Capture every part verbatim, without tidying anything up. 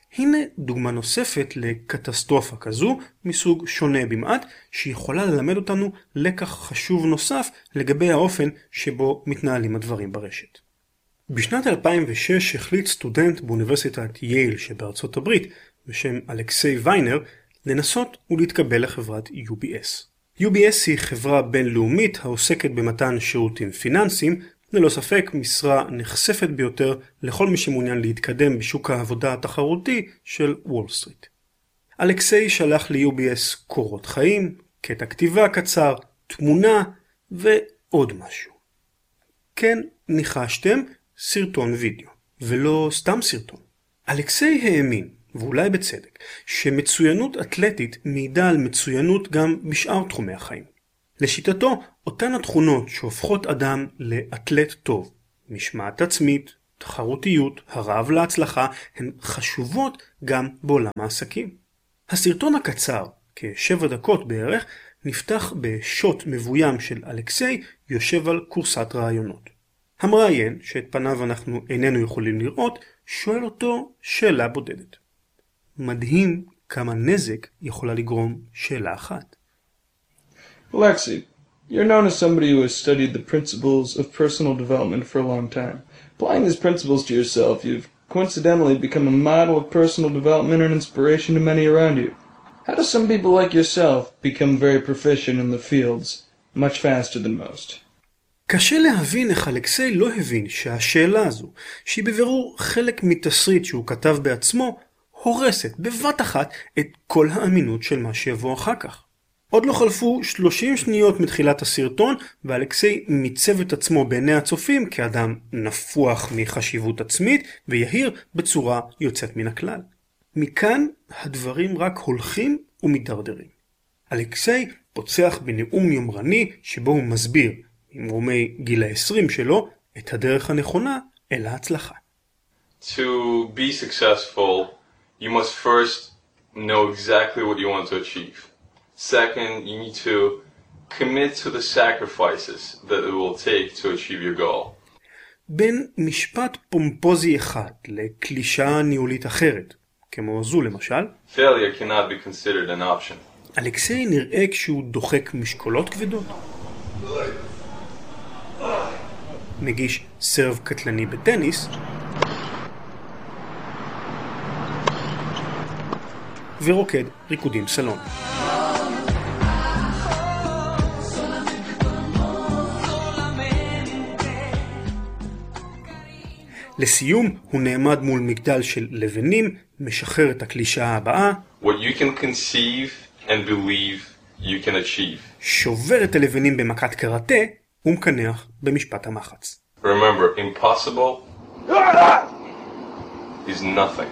הנה דוגמה נוספת לקטסטרופה כזו, מסוג שונה במעט, שיכולה ללמד אותנו לקח חשוב נוסף לגבי האופן שבו מתנהלים הדברים ברשת. בשנת אלפיים ושש החליט סטודנט באוניברסיטת יייל שבארצות הברית, בשם אלכסיי ויינר, לנסות ולהתקבל לחברת יו בי אס. יו בי אס היא חברה בינלאומית העוסקת במתן שירותים פיננסיים, ללא ספק משרה נחשפת ביותר לכל מי שמעוניין להתקדם בשוק העבודה התחרותי של וול סטריט. אלכסיי שלח ל-יו בי אס קורות חיים, קטע כתיבה קצר, תמונה ועוד משהו. כן, ניחשתם, סרטון וידאו, ולא סתם סרטון. אלכסיי האמין, ואולי בצדק, שמצוינות אתלטית מעידה על מצוינות גם בשאר תחומי החיים. לשיטתו, אותן התכונות שהופכות אדם לאתלט טוב, משמעת עצמית, תחרותיות, הרעב להצלחה, הן חשובות גם בעולם העסקים. הסרטון הקצר, כשבע דקות בערך, נפתח בשוט מבוים של אלכסיי יושב על קורסת רעיונות. המראיין, שאת פניו אנחנו איננו יכולים לראות, שואל אותו שאלה בודדת. מדהים כמה נזק יכולה לגרום שאלה אחת. Alexei, you're known as somebody who has studied the principles of personal development for a long time. Applying these principles to yourself, you've coincidentally become a model of personal development and inspiration to many around you. How do some people like yourself become very proficient in the fields much faster than most? קשה להבין איך אלכסיי לא הבין שהשאלה הזו, שהיא בבירור חלק מתסריט שהוא כתב בעצמו, הורסת בבת אחת את כל האמינות של מה שיבוא אחר כך. עוד לא חלפו שלושים שניות מתחילת הסרטון, ואלכסיי מיצב את עצמו בעיני הצופים כאדם נפוח מחשיבות עצמית ויהיר בצורה יוצאת מן הכלל. מכאן הדברים רק הולכים ומתדרדרים. אלכסיי פוצח בנאום יומרני שבו הוא מסביר, עם רומי גיל ה-עשרים שלו, את הדרך הנכונה אל ההצלחה. To be successful, you must first know exactly what you want to achieve. Second, you need to commit to the sacrifices that it will take to achieve your goal. בין משפט פומפוזי אחד לקלישאה ניהולית אחרת, כמו זו למשל, Failure cannot be considered an option. אלכסיי נראה כשהוא דוחק משקולות כבדות. מגיש סרב קטלני בטניס, ורוקד ריקודים סלון. לסיום, הוא נעמד מול מגדל של לבנים, משחרר את הקלישאה הבאה. What you can conceive and believe you can achieve. שובר את הלבנים במכת קראטה, ומקנח במשפט המחץ. Remember, impossible is nothing.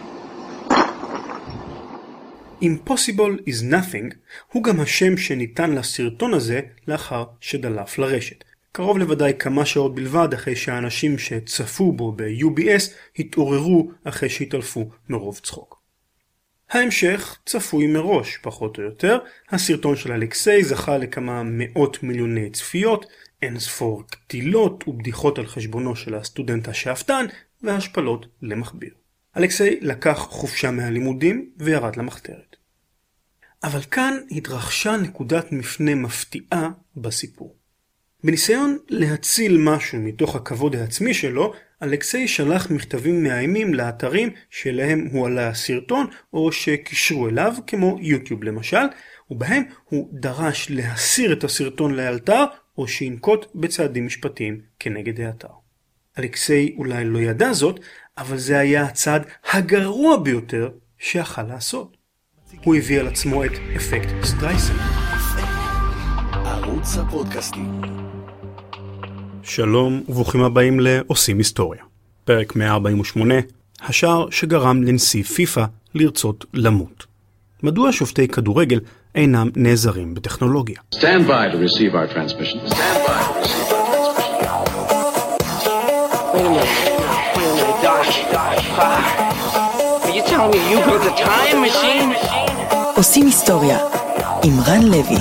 Impossible is nothing הוא גם השם שניתן לסרטון הזה לאחר שדלף לרשת. קרוב לוודאי כמה שעות בלבד אחרי שהאנשים שצפו בו ב-יו בי אס התעוררו אחרי שהתעלפו מרוב צחוק. ההמשך צפוי מראש, פחות או יותר. הסרטון של אלכסיי זכה לכמה מאות מיליוני צפיות, אין ספור קטילות ובדיחות על חשבונו של הסטודנט השאפתן והשפלות למחביר. אלכסיי לקח חופשה מהלימודים וירד למחתרת. אבל כאן התרחשה נקודת מפנה מפתיעה בסיפור. בניסיון להציל משהו מתוך הכבוד העצמי שלו, אלכסיי שלח מכתבים מאיימים לאתרים שלהם הוא עלה הסרטון או שקישרו אליו, כמו יוטיוב למשל, ובהם הוא דרש להסיר את הסרטון לאלתר או שינקוט בצעדים משפטיים כנגד האתר. אלכסיי אולי לא ידע זאת, אבל זה היה הצעד הגרוע ביותר שיכל לעשות. הוא הביא על עצמו את אפקט סטרייסנד. ערוץ הפודקאסטים. שלום וברוכים הבאים לעושים היסטוריה. פרק מאה ארבעים ושמונה, השער שגרם לנשיא פיפה לרצות למות. מדוע שופטי כדורגל אינם נעזרים בטכנולוגיה? Stand by to receive our transmission. Stand by to receive our transmission. Wait a minute. Wait a minute, Doc. Are you telling me you built a time machine? עושים היסטוריה עם רן לוי.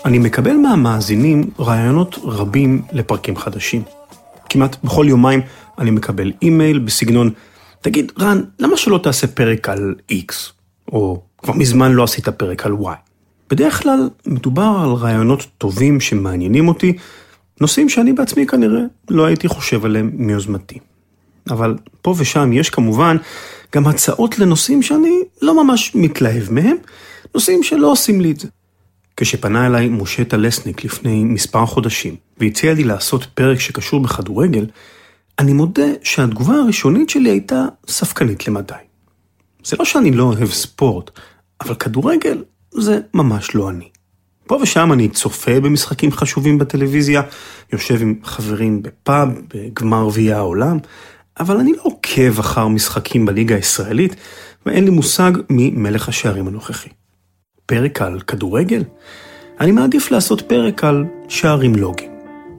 אני מקבל מהמאזינים רעיונות רבים לפרקים חדשים. כמעט בכל יומיים אני מקבל אימייל בסגנון, תגיד, רן, למה שלא תעשה פרק על X? או כבר מזמן לא עשית פרק על Y. בדרך כלל מדובר על רעיונות טובים שמעניינים אותי, נושאים שאני בעצמי כנראה לא הייתי חושב עליהם מיוזמתי. אבל פה ושם יש כמובן גם הצעות לנושאים שאני לא ממש מתלהב מהם, נושאים שלא עושים לי את זה. כשפנה אליי משה טלסניק לפני מספר חודשים, והציע לי לעשות פרק שקשור בכדורגל, אני מודה שהתגובה הראשונית שלי הייתה ספקנית למדי. זה לא שאני לא אוהב ספורט, אבל כדורגל זה ממש לא אני. פה ושם אני צופה במשחקים חשובים בטלוויזיה, יושב עם חברים בפאב, בגמר גביע העולם, אבל אני לא עוקב אחר משחקים בליגה הישראלית, ואין לי מושג ממלך השערים הנוכחי. פרק על כדורגל? אני מעדיף לעשות פרק על שערים לוגיים.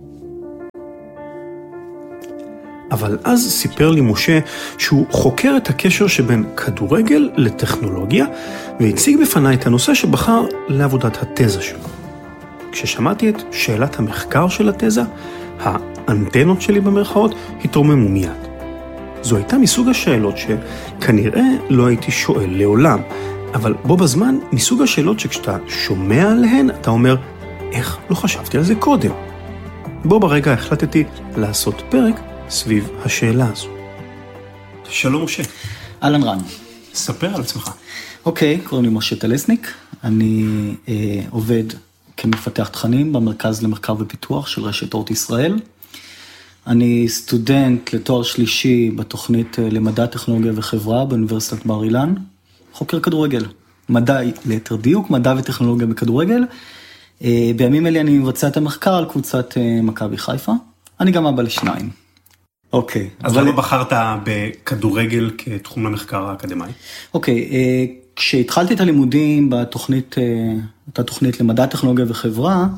אבל אז סיפר לי משה שהוא חוקר את הקשר שבין כדורגל לטכנולוגיה, והציג בפני את הנושא שבחר לעבודת התזה שלו. כששמעתי את שאלת המחקר של התזה, האנטנות שלי במרכאות התרוממו מיד. זו הייתה מסוג השאלות שכנראה לא הייתי שואל לעולם, אבל בו בזמן מסוג השאלות שכשאתה שומע עליהן, אתה אומר, איך לא חשבתי על זה קודם? בו ברגע החלטתי לעשות פרק סביב השאלה הזו. שלום משה. אהלן רן. ספר על עצמך. אוקיי, קוראים לי משה טלסניק, אני אה, עובד כמפתח תכנים במרכז למחקר ופיתוח של רשת אורט ישראל. אני סטודנט לתואר שלישי בתוכנית למדע, טכנולוגיה וחברה באוניברסיטת בר אילן, חוקר כדורגל, מדע, ליתר דיוק, מדע וטכנולוגיה בכדורגל. בימים אלה אני מבצע את המחקר על קבוצת מכבי חיפה, אני גם אבא לשניים. אוקיי. אז למה בחרת בכדורגל כתחום למחקר האקדמי? אוקיי, כשהתחלתי את הלימודים בתוכנית, אותה תוכנית למדע, טכנולוגיה וחברה,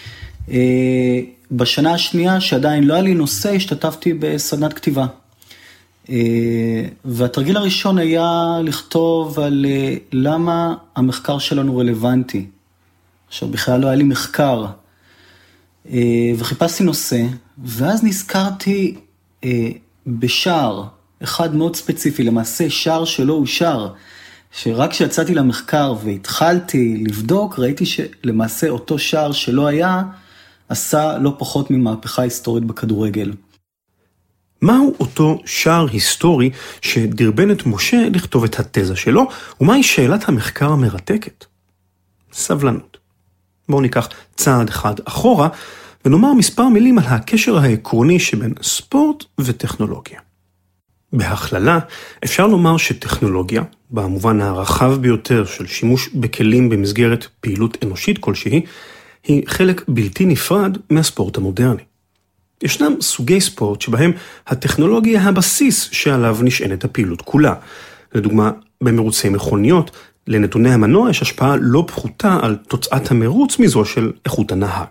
בשנה השנייה שעדיין לא היה לי נושא, השתתפתי בסדנת כתיבה. והתרגיל הראשון היה לכתוב על למה המחקר שלנו רלוונטי. עכשיו בכלל לא היה לי מחקר, וחיפשתי נושא, ואז נזכרתי בשער, אחד מאוד ספציפי, למעשה שער שלא הוא שער, שרק כשיצאתי למחקר והתחלתי לבדוק, ראיתי שלמעשה אותו שער שלא היה, עשה לא פחות ממהפכה היסטורית בכדורגל. מהו אותו שער היסטורי שדרבן את משה לכתוב את התזה שלו, ומהי שאלת המחקר המרתקת? סבלנות. בואו ניקח צעד אחד אחורה, ונאמר מספר מילים על הקשר העקרוני שבין ספורט וטכנולוגיה. בהכללה, אפשר לומר שטכנולוגיה, במובן הרחב ביותר של שימוש בכלים במסגרת פעילות אנושית כלשהי, היא חלק בלתי נפרד מהספורט המודרני. ישנם סוגי ספורט שבהם הטכנולוגיה הבסיס שעליו נשענת הפעילות כולה. לדוגמה, במרוצי מכוניות, לנתוני המנוע יש השפעה לא פחותה על תוצאת המרוץ מזו של איכות הנהג.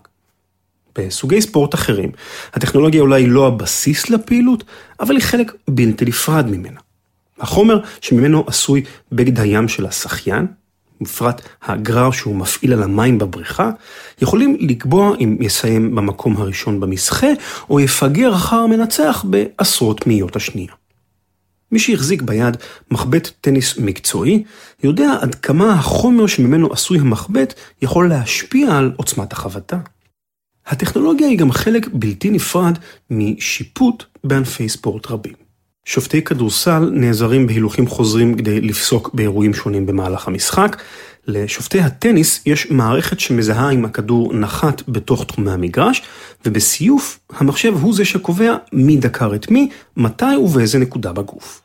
בסוגי ספורט אחרים, הטכנולוגיה אולי לא הבסיס לפעילות, אבל היא חלק בלתי נפרד ממנה. החומר שממנו עשוי בגד הים של השחיין, בפרט הגרר שהוא מפעיל על המים בבריכה, יכולים לקבוע אם יסיים במקום הראשון במסחה, או יפגר אחר המנצח בעשרות מאיות השנייה. מי שהחזיק ביד מחבט טניס מקצועי, יודע עד כמה החומר שממנו עשוי המחבט יכול להשפיע על עוצמת החבטה. הטכנולוגיה היא גם חלק בלתי נפרד משיפוט בענפי ספורט רבים. שופטי כדורסל נעזרים בהילוכים חוזרים כדי לפסוק באירועים שונים במהלך המשחק. לשופטי הטניס יש מערכת שמזהה אם הכדור נחת בתוך תחומי המגרש, ובסיוף המחשב הוא זה שקובע מי דקר את מי, מתי ובאיזה נקודה בגוף.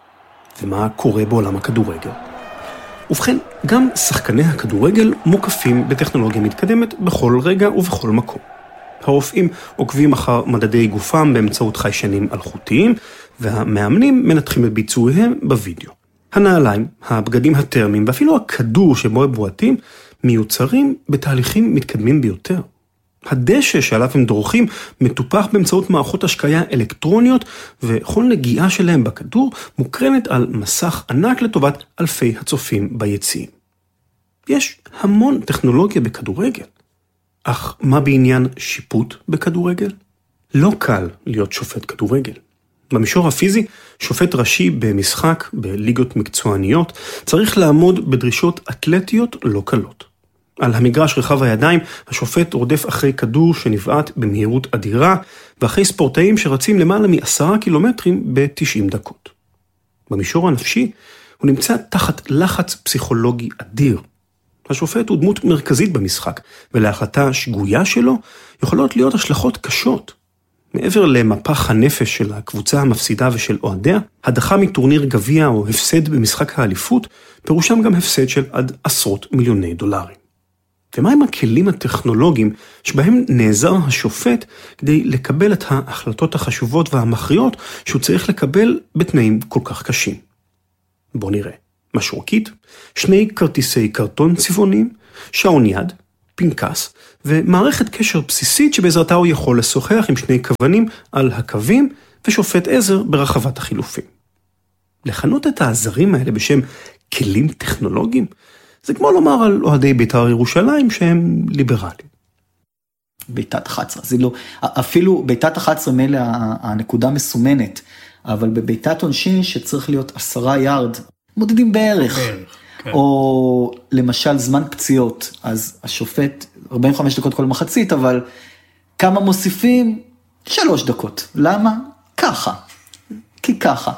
ומה קורה בעולם הכדורגל? ובכן, גם שחקני הכדורגל מוקפים בטכנולוגיה מתקדמת בכל רגע ובכל מקום. הרופאים עוקבים אחר מדדי גופם באמצעות חיישנים אלחוטיים, והמאמנים מנתחים את ביצועיהם בווידאו. הנעליים, הבגדים הטרמיים ואפילו הכדור שבו הם בועטים מיוצרים בתהליכים מתקדמים ביותר. הדשא שעליו הם דורכים מטופח באמצעות מערכות השקיה אלקטרוניות, וכל נגיעה שלהם בכדור מוקרנת על מסך ענק לטובת אלפי הצופים ביציעים. יש המון טכנולוגיה בכדורגל. אך מה בעניין שיפוט בכדורגל? לא קל להיות שופט כדורגל. במישור הפיזי, שופט ראשי במשחק, בליגות מקצועניות, צריך לעמוד בדרישות אתלטיות לא קלות. על המגרש רחב הידיים, השופט רודף אחרי כדור שנבעט במהירות אדירה, ואחרי ספורטאים שרצים למעלה מעשרה קילומטרים ב-תשעים דקות. במישור הנפשי, הוא נמצא תחת לחץ פסיכולוגי אדיר. השופט הוא דמות מרכזית במשחק, ולהחלטה שגויה שלו יכולות להיות השלכות קשות. מעבר למפח הנפש של הקבוצה המפסידה ושל אוהדיה, הדחה מטורניר גביע או הפסד במשחק האליפות, פירושם גם הפסד של עד עשרות מיליוני דולרים. ומה עם הכלים הטכנולוגיים שבהם נעזר השופט כדי לקבל את ההחלטות החשובות והמכריעות שהוא צריך לקבל בתנאים כל כך קשים? בוא נראה. משרוקית, שני כרטיסי קרטון צבעוניים, שעון יד, פנקס, ומערכת קשר בסיסית שבעזרתה הוא יכול לשוחח עם שני כוונים על הקווים ושופט עזר ברחבת החילופים. לכנות את העזרים האלה בשם כלים טכנולוגיים, זה כמו לומר על אוהדי בית"ר ירושלים שהם ליברליים. ביתת אחת עשרה, זה לא, אפילו ביתת אחת עשרה מלא הנקודה מסומנת, אבל בביתת עונשין שצריך להיות עשרה יארד, מודדים בערך. בערך. כן. או למשל זמן פציעות, אז השופט ארבעים וחמש דקות כל מחצית, אבל כמה מוסיפים? שלוש דקות. למה? ככה. כי ככה.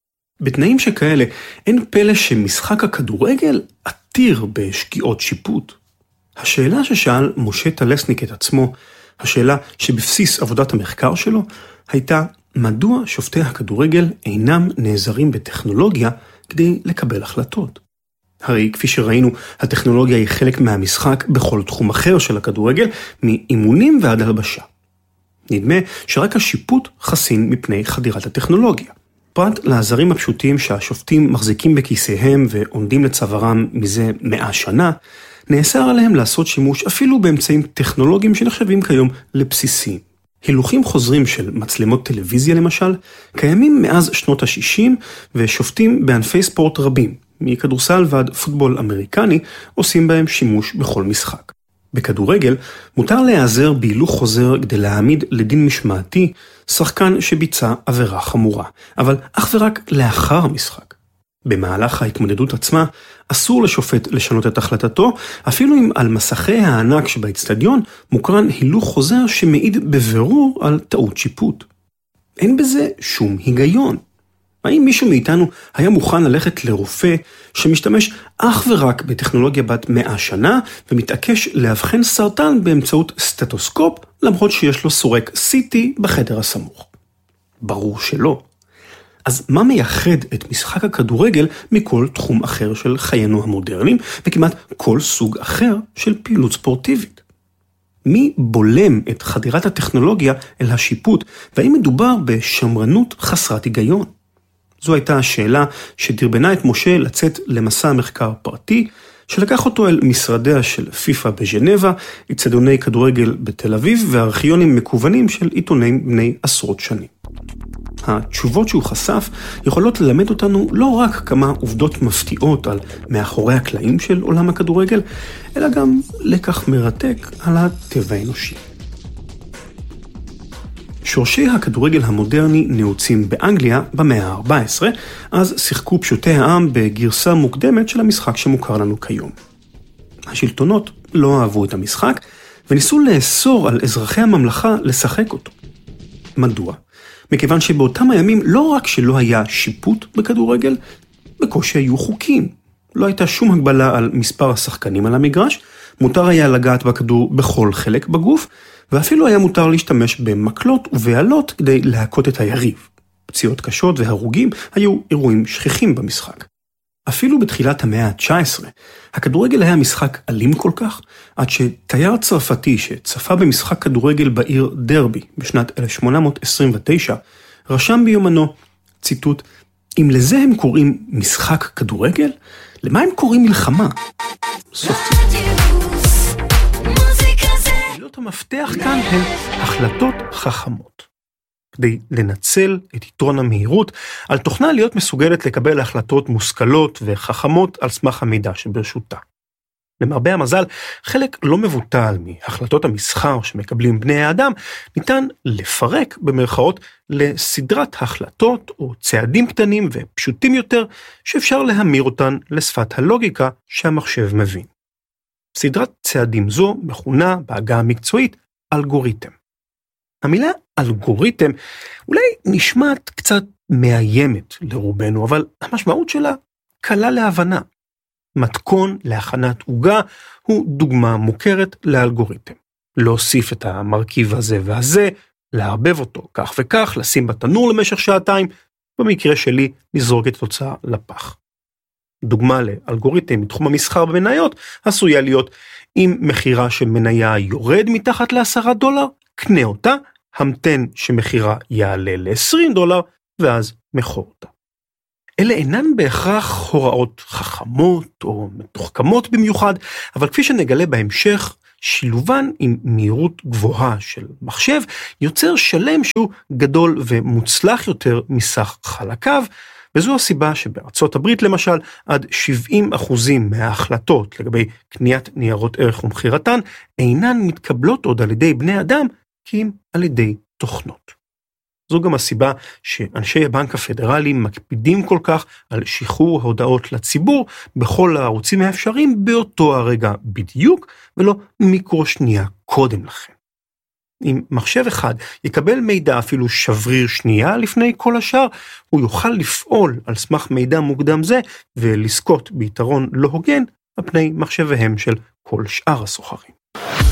בתנאים שכאלה, אין פלא שמשחק הכדורגל עתיר בשקיעות שיפוט. השאלה ששאל משה טלסניק את עצמו, השאלה שבבסיס עבודת המחקר שלו, הייתה מדוע שופטי הכדורגל אינם נעזרים בטכנולוגיה כדי לקבל החלטות. הרי כפי שראינו, הטכנולוגיה היא חלק מהמשחק בכל תחום אחר של הכדורגל, מאימונים ועד הלבשה. נדמה שרק השיפוט חסין מפני חדירת הטכנולוגיה. פרט לעזרים הפשוטים שהשופטים מחזיקים בכיסיהם ועומדים לצווארם מזה מאה שנה, נאסר עליהם לעשות שימוש אפילו באמצעים טכנולוגיים שנחשבים כיום לבסיסיים. הילוכים חוזרים של מצלמות טלוויזיה למשל, קיימים מאז שנות ה-שישים ושופטים בענפי ספורט רבים, מכדורסל ועד פוטבול אמריקני, עושים בהם שימוש בכל משחק. בכדורגל מותר להיעזר בהילוך חוזר כדי להעמיד לדין משמעתי שחקן שביצע עבירה חמורה, אבל אך ורק לאחר המשחק. במהלך ההתמודדות עצמה אסור לשופט לשנות את החלטתו, אפילו אם על מסכי הענק שבאצטדיון מוקרן הילוך חוזר שמעיד בבירור על טעות שיפוט. אין בזה שום היגיון. האם מישהו מאיתנו היה מוכן ללכת לרופא שמשתמש אך ורק בטכנולוגיה בת מאה שנה ומתעקש להבחן סרטן באמצעות סטטוסקופ למרות שיש לו סורק סי טי בחדר הסמוך? ברור שלא. אז מה מייחד את משחק הכדורגל מכל תחום אחר של חיינו המודרניים וכמעט כל סוג אחר של פעילות ספורטיבית? מי בולם את חדירת הטכנולוגיה אל השיפוט, והאם מדובר בשמרנות חסרת היגיון? זו הייתה השאלה שדרבנה את משה לצאת למסע מחקר פרטי, שלקח אותו אל משרדיה של פיפה בז'נבה, אצטדיוני כדורגל בתל אביב, וארכיונים מקוונים של עיתונים בני עשרות שנים. התשובות שהוא חשף יכולות ללמד אותנו לא רק כמה עובדות מפתיעות על מאחורי הקלעים של עולם הכדורגל, אלא גם לקח מרתק על הטבע האנושי. שורשי הכדורגל המודרני נעוצים באנגליה במאה ה-ארבע עשרה, אז שיחקו פשוטי העם בגרסה מוקדמת של המשחק שמוכר לנו כיום. השלטונות לא אהבו את המשחק, וניסו לאסור על אזרחי הממלכה לשחק אותו. מדוע? מכיוון שבאותם הימים לא רק שלא היה שיפוט בכדורגל, בקושי היו חוקים. לא הייתה שום הגבלה על מספר השחקנים על המגרש, מותר היה לגעת בכדור בכל חלק בגוף, ואפילו היה מותר להשתמש במקלות ובעלות כדי להכות את היריב. פציעות קשות והרוגים היו אירועים שכיחים במשחק. אפילו בתחילת המאה ה-תשע עשרה, הכדורגל היה משחק אלים כל כך, עד שתייר צרפתי שצפה במשחק כדורגל בעיר דרבי בשנת אלף שמונה מאות עשרים ותשע, רשם ביומנו, ציטוט, אם לזה הם קוראים משחק כדורגל, למה הם קוראים מלחמה? סוף ציטוט. מילות המפתח כאן הן החלטות חכמות. כדי לנצל את יתרון המהירות, על תוכנה להיות מסוגלת לקבל החלטות מושכלות וחכמות על סמך המידע שברשותה. למרבה המזל, חלק לא מבוטל מהחלטות המסחר שמקבלים בני האדם, ניתן לפרק במרכאות לסדרת החלטות או צעדים קטנים ופשוטים יותר, שאפשר להמיר אותן לשפת הלוגיקה שהמחשב מבין. סדרת צעדים זו מכונה בעגה המקצועית אלגוריתם. המילה אלגוריתם אולי נשמעת קצת מאיימת לרובנו, אבל המשמעות שלה קלה להבנה. מתכון להכנת עוגה הוא דוגמה מוכרת לאלגוריתם. להוסיף את המרכיב הזה והזה, לערבב אותו כך וכך, לשים בתנור למשך שעתיים, במקרה שלי לזרוק את התוצאה לפח. דוגמה לאלגוריתם מתחום המסחר במניות עשויה להיות אם מחירה של מניה יורד מתחת לעשרה דולר, קנה אותה, המתן שמחירה יעלה ל-עשרים דולר, ואז מכור אותה. אלה אינן בהכרח הוראות חכמות או מתוחכמות במיוחד, אבל כפי שנגלה בהמשך, שילובן עם מהירות גבוהה של מחשב יוצר שלם שהוא גדול ומוצלח יותר מסך חלקיו, וזו הסיבה שבארצות הברית למשל עד שבעים אחוזים מההחלטות לגבי קניית ניירות ערך ומחירתן אינן מתקבלות עוד על ידי בני אדם כי אם על ידי תוכנות. זו גם הסיבה שאנשי הבנק הפדרלי מקפידים כל כך על שחרור ההודעות לציבור בכל הערוצים האפשריים באותו הרגע בדיוק ולא מיקרו שנייה קודם לכן. אם מחשב אחד יקבל מידע אפילו שבריר שנייה לפני כל השאר, הוא יוכל לפעול על סמך מידע מוקדם זה ולזכות ביתרון לא הוגן על פני מחשביהם של כל שאר הסוחרים.